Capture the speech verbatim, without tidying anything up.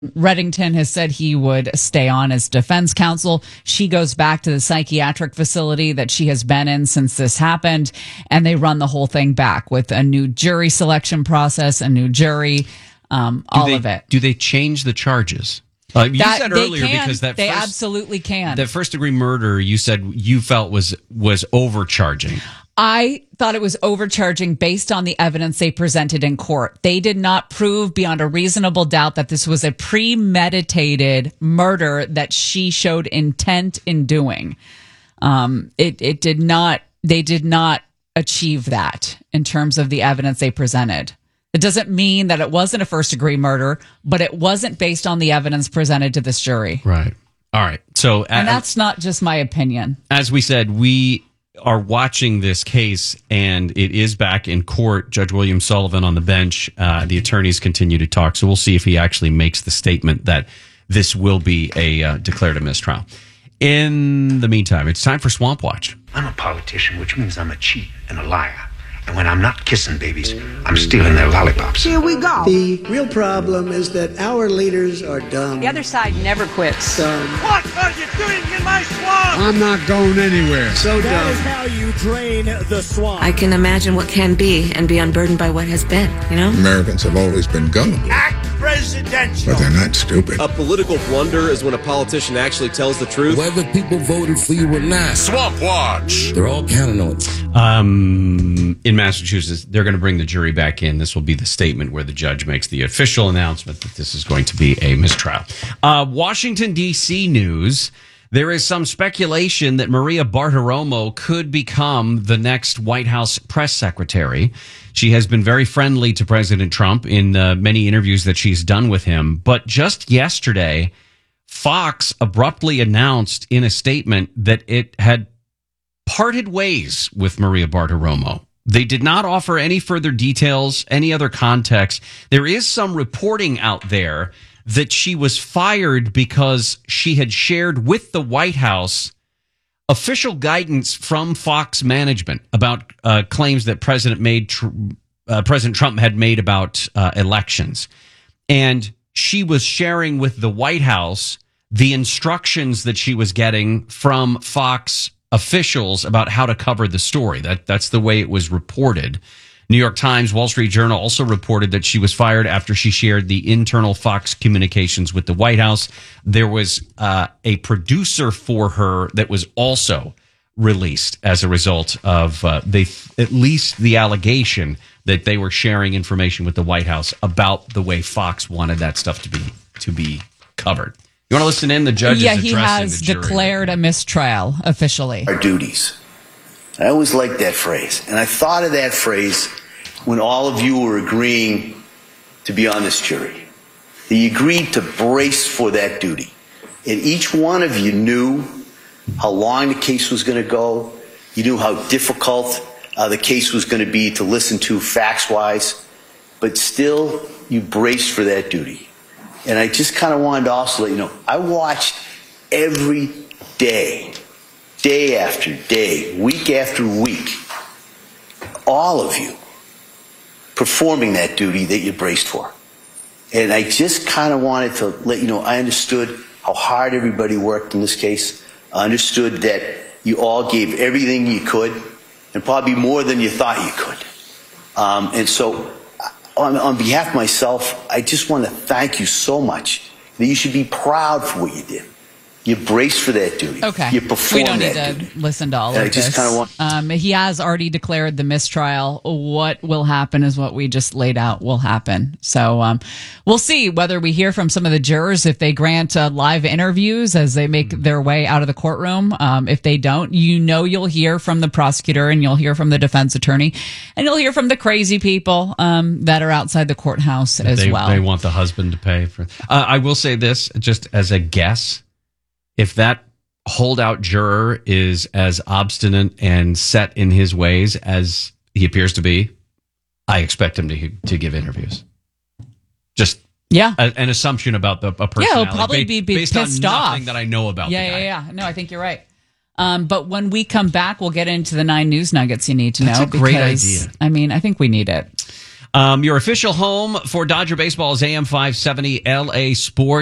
Reddington has said he would stay on as defense counsel. She goes back to the psychiatric facility that she has been in since this happened, and they run the whole thing back with a new jury selection process, a new jury, um, all they, of it. Do they change the charges? Uh, you that, said earlier can, because that they first, absolutely can. That first degree murder you said you felt was was overcharging. I thought it was overcharging based on the evidence they presented in court. They did not prove beyond a reasonable doubt that this was a premeditated murder that she showed intent in doing. Um, it, it did not, they did not achieve that in terms of the evidence they presented. It doesn't mean that it wasn't a first degree murder, but it wasn't based on the evidence presented to this jury. Right. All right. So, and uh, that's not just my opinion. As we said, we are watching this case, and it is back in court. Judge William Sullivan on the bench. Uh, the attorneys continue to talk, so we'll see if he actually makes the statement that this will be a uh, declared a mistrial. In the meantime, it's time for Swamp Watch. I'm a politician, which means I'm a cheat and a liar. And when I'm not kissing babies, I'm stealing their lollipops. Here we go. The real problem is that our leaders are dumb. The other side never quits. Dumb. What are you doing in my swamp? I'm not going anywhere. So that dumb. That is how you drain the swamp. I can imagine what can be and be unburdened by what has been, you know? Americans have always been gullible. Act presidential. But they're not stupid. A political blunder is when a politician actually tells the truth. Whether people voted for you or not. Swamp Watch. They're all counting on it. Um, in Massachusetts, they're going to bring the jury back in. This will be the statement where the judge makes the official announcement that this is going to be a mistrial. Uh, Washington, D C news. There is some speculation that Maria Bartiromo could become the next White House press secretary. She has been very friendly to President Trump in uh, many interviews that she's done with him. But just yesterday, Fox abruptly announced in a statement that it had parted ways with Maria Bartiromo. They did not offer any further details, any other context. There is some reporting out there that she was fired because she had shared with the White House official guidance from Fox management about uh, claims that President made tr- uh, President Trump had made about uh, elections. And she was sharing with the White House the instructions that she was getting from Fox officials about how to cover the story. That that's the way it was reported. New York Times, Wall Street Journal also reported that she was fired after she shared the internal Fox communications with the White House. There was uh, a producer for her that was also released as a result of uh, they at least the allegation that they were sharing information with the White House about the way Fox wanted that stuff to be to be covered. You want to listen in? The judge yeah, is he addressing has the jury. declared a mistrial officially. Our duties. I always liked that phrase. And I thought of that phrase when all of you were agreeing to be on this jury. You agreed to brace for that duty. And each one of you knew how long the case was going to go. You knew how difficult uh, the case was going to be to listen to facts-wise. But still, you braced for that duty. And I just kind of wanted to also let you know, I watched every day, day after day, week after week, all of you performing that duty that you braced for. And I just kind of wanted to let you know, I understood how hard everybody worked in this case. I understood that you all gave everything you could, and probably more than you thought you could. Um, and so on, on behalf of myself, I just want to thank you so much. That you should be proud for what you did. You braced for that duty. Okay. You performed we don't need that to duty. listen to all And of I just this. kinda want- um, he has already declared the mistrial. What will happen is what we just laid out will happen. So um, we'll see whether we hear from some of the jurors if they grant uh, live interviews as they make their way out of the courtroom. Um, if they don't, you know you'll hear from the prosecutor and you'll hear from the defense attorney and you'll hear from the crazy people um, that are outside the courthouse as they, well. They want the husband to pay for. Uh, I will say this just as a guess. If that holdout juror is as obstinate and set in his ways as he appears to be, I expect him to to give interviews. Just yeah, a, an assumption about the a personality. Yeah, he'll probably be, be based pissed on off. nothing that I know about. Yeah, the guy. yeah, yeah. No, I think you're right. Um, but when we come back, we'll get into the nine news nuggets you need to That's know. a great because, idea. I mean, I think we need it. Um, your official home for Dodger baseball is A M five seventy L A Sports.